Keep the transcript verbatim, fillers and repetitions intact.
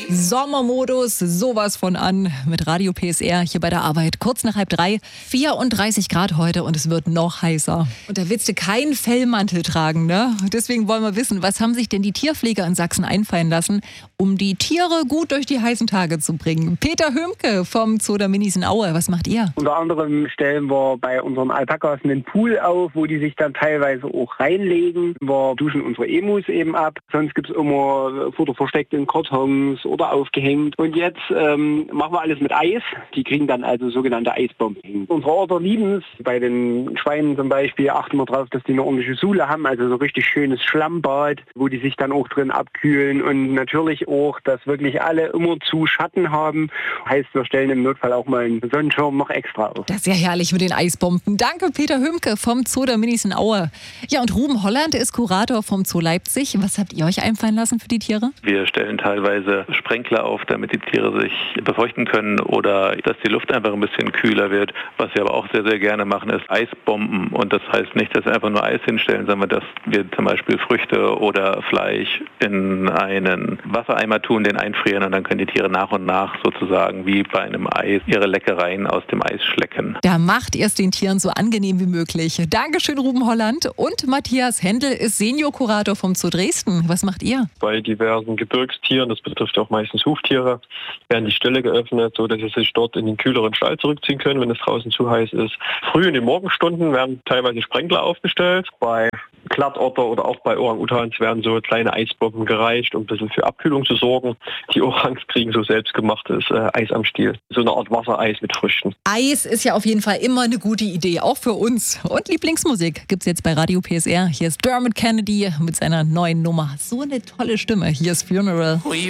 Sommermodus, sowas von an mit Radio P S R hier bei der Arbeit. Kurz nach halb drei, vierunddreißig Grad heute und es wird noch heißer. Und da willst du keinen Fellmantel tragen, ne? Deswegen wollen wir wissen, was haben sich denn die Tierpfleger in Sachsen einfallen lassen, um die Tiere gut durch die heißen Tage zu bringen? Peter Hömke vom Zoo der Minis in Aue, was macht ihr? Unter anderem stellen wir bei unseren Alpakas einen Pool auf, wo die sich dann teilweise auch reinlegen. Wir duschen unsere Emus eben ab. Sonst gibt es immer Futter versteckt in Kartons oder aufgehängt. Und jetzt ähm, machen wir alles mit Eis. Die kriegen dann also sogenannte Eisbomben. Unsere Order lieben es. Bei den Schweinen zum Beispiel achten wir darauf, dass die eine ordentliche Sohle haben, also so richtig schönes Schlammbad, wo die sich dann auch drin abkühlen. Und natürlich auch, dass wirklich alle immer zu Schatten haben. Heißt, wir stellen im Notfall auch mal einen Sonnenschirm noch extra auf. Das ist ja herrlich mit den Eisbomben. Danke, Peter Hömke vom Zoo der Minis in Aue. Ja, und Ruben Holland ist Kurator vom Zoo Leipzig. Was habt ihr euch einfallen lassen für die Tiere? Wir stellen teilweise Sprenkler auf, damit die Tiere sich befeuchten können oder dass die Luft einfach ein bisschen kühler wird. Was wir aber auch sehr, sehr gerne machen, ist Eisbomben. Und das heißt nicht, dass wir einfach nur Eis hinstellen, sondern dass wir zum Beispiel Früchte oder Fleisch in einen Wassereimer tun, den einfrieren und dann können die Tiere nach und nach sozusagen wie bei einem Eis ihre Leckereien aus dem Eis schlecken. Da macht ihr es den Tieren so angenehm wie möglich. Dankeschön, Ruben Holland. Und Matthias Händel ist Senior-Kurator vom Zoo Dresden. Was macht ihr? Bei diversen Gebirgstieren, das betrifft auch meistens Huftiere, werden die Ställe geöffnet, sodass sie sich dort in den kühleren Stall zurückziehen können, wenn es draußen zu heiß ist. Früh in den Morgenstunden werden teilweise Sprenkler aufgestellt. Bei Glattotter oder auch bei Orang-Utans werden so kleine Eisbomben gereicht, um ein bisschen für Abkühlung zu sorgen. Die Orangs kriegen so selbstgemachtes äh, Eis am Stiel. So eine Art Wassereis mit Früchten. Eis ist ja auf jeden Fall immer eine gute Idee, auch für uns. Und Lieblingsmusik gibt's jetzt bei Radio P S R. Hier ist Dermot Kennedy mit seiner neuen Nummer. So eine tolle Stimme. Hier ist Funeral.